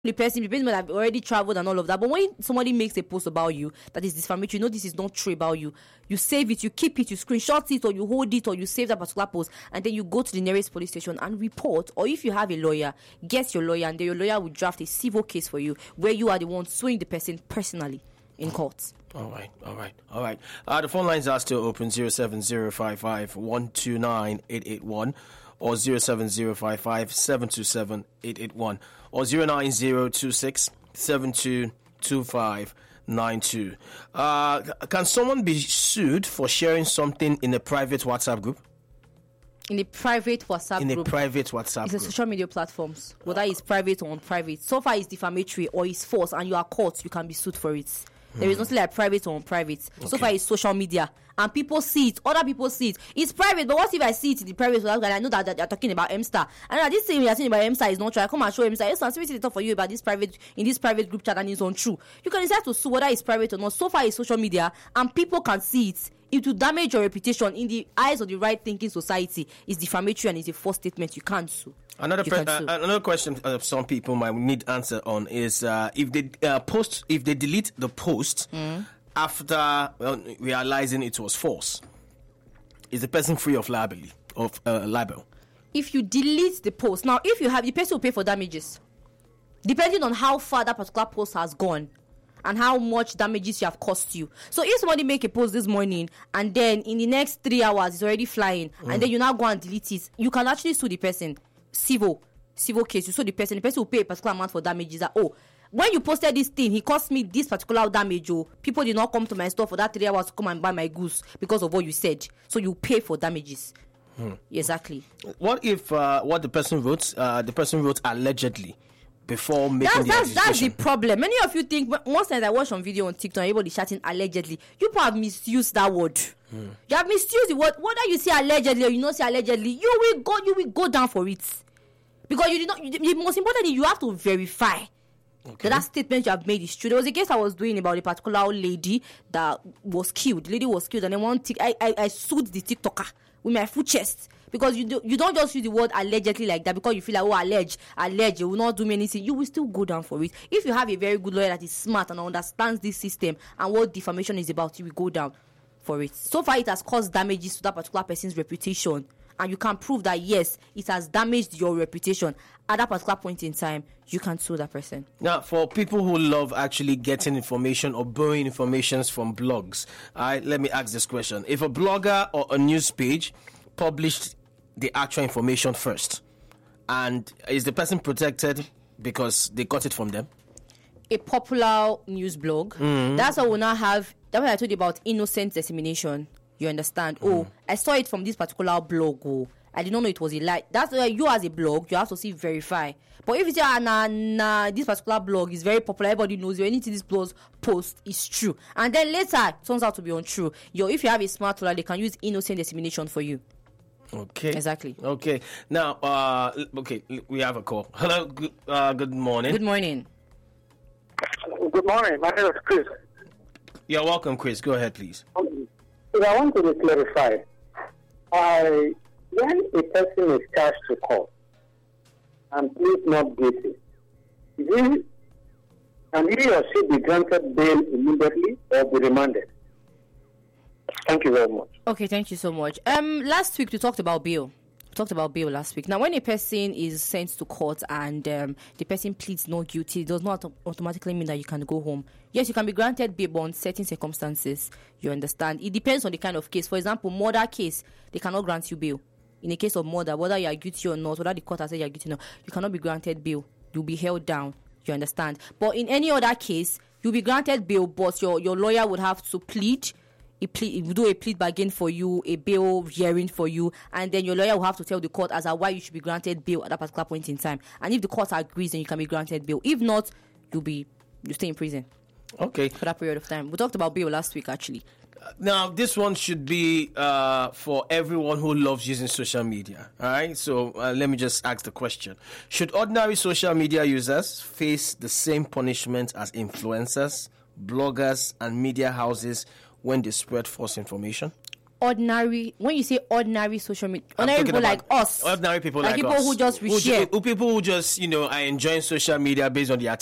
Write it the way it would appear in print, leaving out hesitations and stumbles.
the person might have already traveled and all of that. But when somebody makes a post about you that is defamatory, you know this is not true about you, you save it, you keep it, you screenshot it, or you hold it, or you save that particular post, and then you go to the nearest police station and report. Or if you have a lawyer, get your lawyer, and then your lawyer will draft a civil case for you where you are the one suing the person personally in court. All right. The phone lines are still open: 07055 129 881 or 07055 727 881 or 09026 722592. Can someone be sued for sharing something in a private WhatsApp group? In a private WhatsApp group. It's a social media platforms, whether it's private or unprivate. So far, it's defamatory or it's false, and you are caught, you can be sued for it. There is nothing like private or unprivate. Okay. So far, it's social media, and people see it. Other people see it. It's private, but what if I see it in the private? And I know that you're talking about Mstar, and this thing you're saying about Mstar is not true. I come and show Mstar. Yes, I'm seriously talk for you about this private group chat, and it's untrue. You can decide to sue whether it's private or not. So far, it's social media, and people can see it. It will damage your reputation in the eyes of the right-thinking society. It's defamatory and it's a false statement. You can't sue. Another question some people might need answer on is if they delete the post after realizing it was false, is the person free of liability libel? If you delete the post, now if you have, the person will pay for damages, depending on how far that particular post has gone and how much damages you have cost you. So if somebody make a post this morning and then in the next 3 hours it's already flying and then you now go and delete it, you can actually sue the person. Civil case, you sue the person will pay a particular amount for damages. That, when you posted this thing, he cost me this particular damage. People did not come to my store for that 3 hours to come and buy my goods because of what you said. So you pay for damages. Exactly. What if what the person wrote allegedly before making that's the problem. Many of you think, once I watch some video on TikTok, everybody shouting allegedly. You have misused that word. You have misused the word. Whether you say allegedly or you not say allegedly, you will go down for it. Because the most important thing, you have to verify that statement you have made is true. There was a case I was doing about a particular lady that was killed. The lady was killed, and then I sued the TikToker with my full chest. Because you don't just use the word allegedly like that because you feel like, allege, you will not do me anything. You will still go down for it. If you have a very good lawyer that is smart and understands this system and what defamation is about, you will go down for it. So far, it has caused damages to that particular person's reputation. And you can prove that, yes, it has damaged your reputation. At that particular point in time, you can sue that person. Now, for people who love actually getting information or borrowing information from blogs, let me ask this question. If a blogger or a news page published the actual information first, and is the person protected because they got it from them? A popular news blog, that's what we now have. That's what I told you about innocent dissemination. You understand? I saw it from this particular blog. I did not know it was a lie. That's why you, as a blog, you have to verify. But if you say, this particular blog is very popular, everybody knows you, anything this blog post is true, and then later it turns out to be untrue, if you have a smart lawyer, they can use innocent dissemination for you. Okay. Exactly. Okay. Now, we have a call. Hello. Good morning. Good morning. Good morning. My name is Chris. You're welcome, Chris. Go ahead, please. I want to clarify. When a person is charged to court and pleads not guilty, can he or she be granted bail immediately or be remanded? Thank you very much. Okay, thank you so much. Last week we talked about bail. Last week. Now, when a person is sent to court and the person pleads not guilty, it does not automatically mean that you can go home. Yes, you can be granted bail on certain circumstances. You understand? It depends on the kind of case. For example, murder case, they cannot grant you bail. In a case of murder, whether you are guilty or not, whether the court has said you are guilty or not, you cannot be granted bail. You'll be held down. You understand? But in any other case, you'll be granted bail, but your lawyer would have to plead. Do a plea bargain for you, a bail hearing for you, and then your lawyer will have to tell the court as to why you should be granted bail at that particular point in time. And if the court agrees, then you can be granted bail. If not, you stay in prison. Okay. For that period of time. We talked about bail last week, actually. Now, this one should be for everyone who loves using social media. All right. So let me just ask the question: should ordinary social media users face the same punishment as influencers, bloggers, and media houses when they spread false information? ordinary, when you say ordinary social media, ordinary people like us, ordinary people like people us, who just reshare, people who just are enjoying social media based on their